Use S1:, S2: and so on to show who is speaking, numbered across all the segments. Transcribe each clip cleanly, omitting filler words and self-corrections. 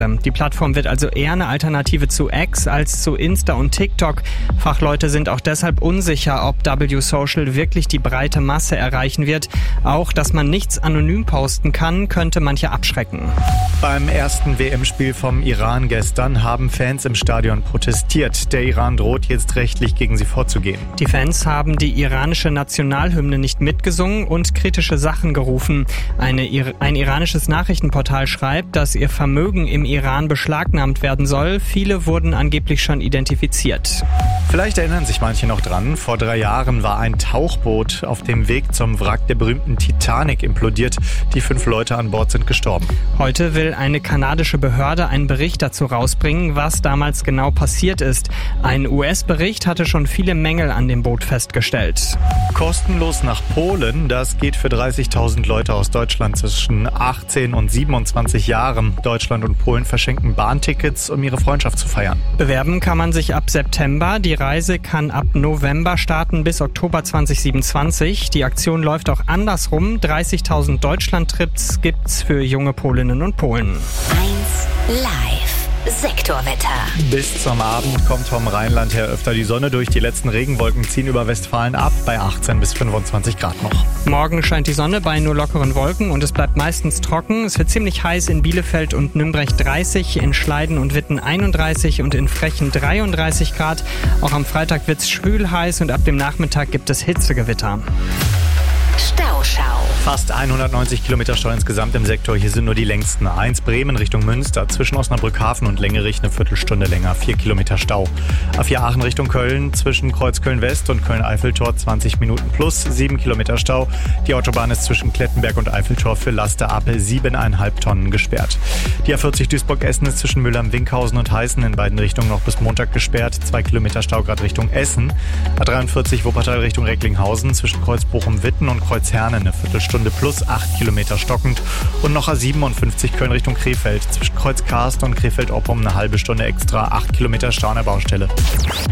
S1: Die Plattform wird also eher eine Alternative zu X als zu Insta und TikTok. Fachleute sind auch deshalb unsicher, ob W-Social wirklich die breite Masse erreichen wird. Auch, dass man nichts anonym posten kann, könnte manche abschrecken.
S2: Beim ersten WM-Spiel vom Iran gestern haben Fans im Stadion protestiert. Der Iran droht jetzt rechtlich gegen sie vorzugehen.
S1: Die Fans haben die iranische Nationalhymne nicht mitgesungen und kritische Sachen gerufen. Ein iranisches Nachrichtenportal schreibt, dass ihr Vermögen im Iran beschlagnahmt werden soll. Viele wurden angeblich schon identifiziert.
S2: Vielleicht erinnern sich manche noch dran. Vor 3 Jahren war ein Tauchboot auf dem Weg zum Wrack der berühmten Titanic implodiert. Die 5 Leute an Bord sind gestorben.
S1: Heute will eine kanadische Behörde einen Bericht dazu rausbringen, was damals genau passiert ist. Ein US-Bericht hatte schon viele Mängel an dem Boot festgestellt.
S2: Kostenlos nach Polen, das geht für 30.000 Leute aus Deutschland zwischen 18 und 27 Jahren. Deutschland und Polen verschenken Bahntickets, um ihre Freundschaft zu feiern.
S1: Bewerben kann man sich ab September. Die Reise kann ab November starten bis Oktober 2027. Die Aktion läuft auch andersrum. 30.000 Deutschland-Trips gibt's für junge Polinnen und Polen.
S3: 1 Live. Sektorwetter.
S2: Bis zum Abend kommt vom Rheinland her öfter die Sonne durch. Die letzten Regenwolken ziehen über Westfalen ab bei 18 bis 25 Grad noch.
S1: Morgen scheint die Sonne bei nur lockeren Wolken und es bleibt meistens trocken. Es wird ziemlich heiß in Bielefeld und Nürnberg 30, in Schleiden und Witten 31 und in Frechen 33 Grad. Auch am Freitag wird's schwül heiß und ab dem Nachmittag gibt es Hitzegewitter.
S3: Stauschau.
S2: Fast 190 Kilometer Stau insgesamt im Sektor. Hier sind nur die längsten. 1 Bremen Richtung Münster. Zwischen Osnabrück-Hafen und Längerich eine Viertelstunde länger. 4 Kilometer Stau. A4 Aachen Richtung Köln. Zwischen Kreuz Köln-West und Köln-Eiffeltor 20 Minuten plus. 7 Kilometer Stau. Die Autobahn ist zwischen Klettenberg und Eiffeltor für Laster ab 7,5 Tonnen gesperrt. Die A40 Duisburg-Essen ist zwischen Müllheim-Winkhausen und Heißen in beiden Richtungen noch bis Montag gesperrt. 2 Kilometer Stau gerade Richtung Essen. A43 Wuppertal Richtung Recklinghausen. Zwischen Kreuz Bochum-Witten und Kreuz Herne eine Viertelstunde plus 8 Kilometer stockend. Und noch A57 Köln Richtung Krefeld. Zwischen Kreuz Karst und Krefeld-Oppum eine halbe Stunde extra. 8 Kilometer Stau an der Baustelle.
S3: 1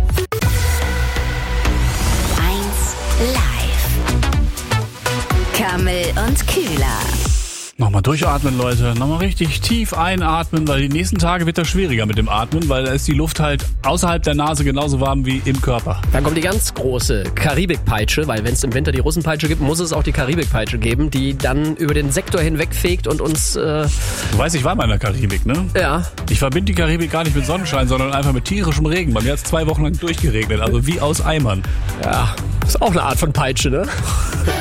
S3: Live. Kammel und Kühler.
S4: Nochmal durchatmen, Leute. Nochmal richtig tief einatmen, weil die nächsten Tage wird das schwieriger mit dem Atmen, weil da ist die Luft halt außerhalb der Nase genauso warm wie im Körper.
S5: Dann kommt die ganz große Karibikpeitsche, weil wenn es im Winter die Russenpeitsche gibt, muss es auch die Karibikpeitsche geben, die dann über den Sektor hinwegfegt und uns...
S4: Du weißt, ich war mal in der Karibik, ne?
S5: Ja.
S4: Ich verbinde die Karibik gar nicht mit Sonnenschein, sondern einfach mit tierischem Regen. Bei mir hat es 2 Wochen lang durchgeregnet, also wie aus Eimern.
S5: Ja, ist auch eine Art von Peitsche, ne?